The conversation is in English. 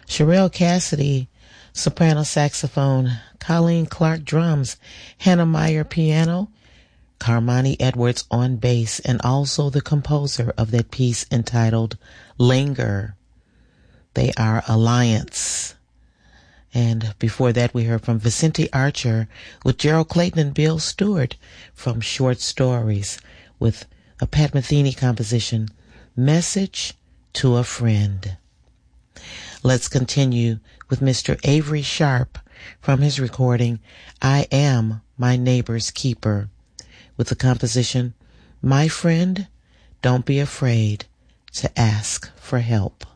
Sherelle Cassidy, soprano saxophone, Colleen Clark drums, Hannah Meyer piano, Carmani Edwards on bass, and also the composer of that piece entitled Linger. They are Alliance. And before that, we heard from Vicente Archer with Gerald Clayton and Bill Stewart from Short Stories with a Pat Metheny composition, Message to a Friend. Let's continue with Mr. Avery Sharp from his recording, I Am My Neighbor's Keeper, with the composition, My Friend, Don't Be Afraid to Ask for Help.